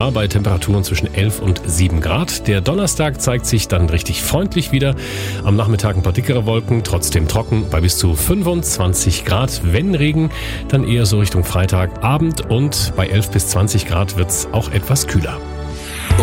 sogar bei Temperaturen zwischen 11 und 7 Grad. Der Donnerstag zeigt sich dann richtig freundlich wieder. Am Nachmittag ein paar dickere Wolken, trotzdem trocken bei bis zu 25 Grad. Wenn Regen, dann eher so Richtung Freitagabend und bei 11 bis 20 Grad wird's auch etwas kühler.